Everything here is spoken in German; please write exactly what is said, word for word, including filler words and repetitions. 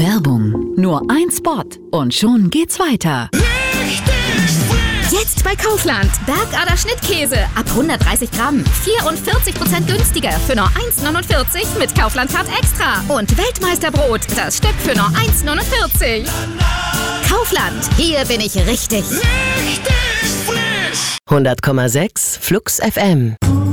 Werbung. Nur ein Spot und schon geht's weiter. Jetzt bei Kaufland. Bergader Schnittkäse ab hundertdreißig Gramm. vierundvierzig Prozent günstiger für nur eins neunundvierzig mit Kaufland-Card Extra. Und Weltmeisterbrot, das Stück für nur eins neunundvierzig. Kaufland, hier bin ich richtig. hundert Komma sechs Flux F M.